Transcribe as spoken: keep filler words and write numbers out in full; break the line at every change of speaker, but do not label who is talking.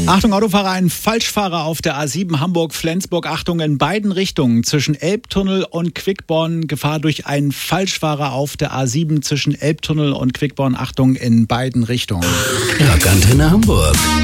Achtung, Autofahrer, ein Falschfahrer auf der A sieben Hamburg-Flensburg. Achtung, in beiden Richtungen zwischen Elbtunnel und Quickborn. Gefahr durch einen Falschfahrer auf der A sieben zwischen Elbtunnel und Quickborn. Achtung, in beiden Richtungen.
Rockantenne Hamburg.